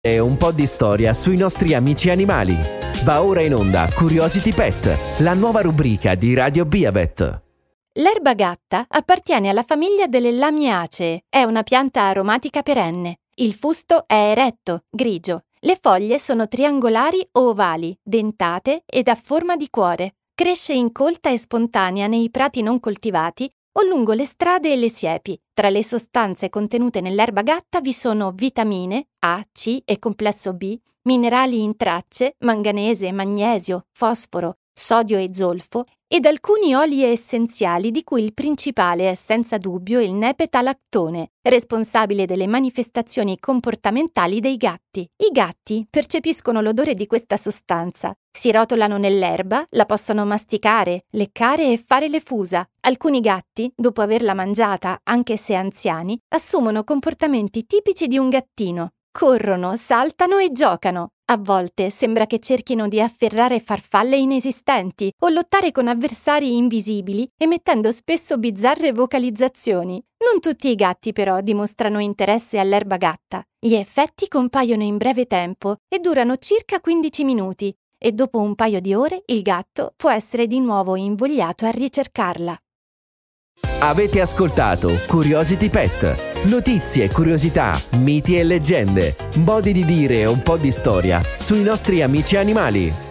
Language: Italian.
E un po' di storia sui nostri amici animali. Va ora in onda Curiosity Pet, la nuova rubrica di Radio Beavet. L'erba gatta appartiene alla famiglia delle Lamiaceae. È una pianta aromatica perenne. Il fusto è eretto, grigio. Le foglie sono triangolari o ovali, dentate ed a forma di cuore. Cresce incolta e spontanea nei prati non coltivati o lungo le strade e le siepi. Tra le sostanze contenute nell'erba gatta vi sono vitamine A, C e complesso B, minerali in tracce, manganese, magnesio, fosforo, sodio e zolfo ed alcuni oli essenziali di cui il principale è senza dubbio il nepetalactone, responsabile delle manifestazioni comportamentali dei gatti. I gatti percepiscono l'odore di questa sostanza, si rotolano nell'erba, la possono masticare, leccare e fare le fusa. Alcuni gatti, dopo averla mangiata, anche se anziani, assumono comportamenti tipici di un gattino. Corrono, saltano e giocano. A volte sembra che cerchino di afferrare farfalle inesistenti o lottare con avversari invisibili, emettendo spesso bizzarre vocalizzazioni. Non tutti i gatti però dimostrano interesse all'erba gatta. Gli effetti compaiono in breve tempo e durano circa 15 minuti e dopo un paio di ore il gatto può essere di nuovo invogliato a ricercarla. Avete ascoltato Curiosity Pet. Notizie, curiosità, miti e leggende, modi di dire e un po' di storia sui nostri amici animali.